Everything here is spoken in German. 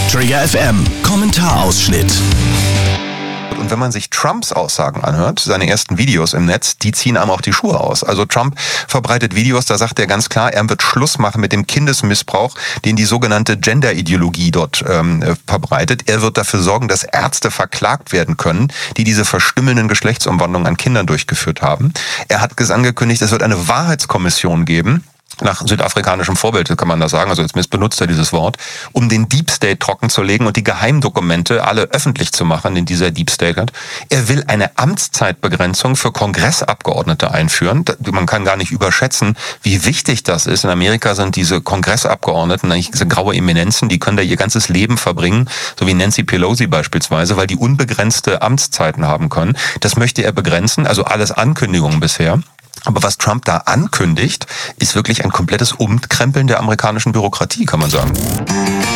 Träger FM Kommentarausschnitt. Und wenn man sich Trumps Aussagen anhört, seine ersten Videos im Netz, die ziehen einem auch die Schuhe aus. Also Trump verbreitet Videos, da sagt er ganz klar, er wird Schluss machen mit dem Kindesmissbrauch, den die sogenannte Gender-Ideologie dort verbreitet. Er wird dafür sorgen, dass Ärzte verklagt werden können, die diese verstümmelnden Geschlechtsumwandlungen an Kindern durchgeführt haben. Er hat angekündigt, es wird eine Wahrheitskommission geben, nach südafrikanischem Vorbild kann man das sagen, also jetzt benutzt er dieses Wort, um den Deep State trocken zu legen und die Geheimdokumente alle öffentlich zu machen, in dieser Deep State hat. Er will eine Amtszeitbegrenzung für Kongressabgeordnete einführen. Man kann gar nicht überschätzen, wie wichtig das ist. In Amerika sind diese Kongressabgeordneten eigentlich diese graue Eminenzen, die können da ihr ganzes Leben verbringen, so wie Nancy Pelosi beispielsweise, weil die unbegrenzte Amtszeiten haben können. Das möchte er begrenzen, also alles Ankündigungen bisher. Aber was Trump da ankündigt, ist wirklich ein komplettes Umkrempeln der amerikanischen Bürokratie, kann man sagen.